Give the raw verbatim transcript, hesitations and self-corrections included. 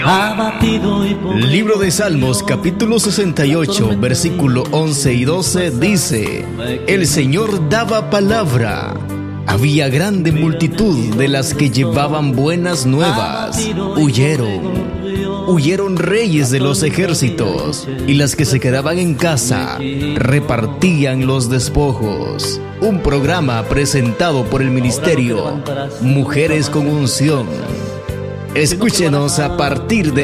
Libro de Salmos, capítulo sesenta y ocho, versículo once y doce, dice: El Señor daba palabra. Había grande multitud de las que llevaban buenas nuevas. Huyeron. Huyeron reyes de los ejércitos, y las que se quedaban en casa repartían los despojos. Un programa presentado por el ministerio Mujeres con Unción. Escúchenos a partir de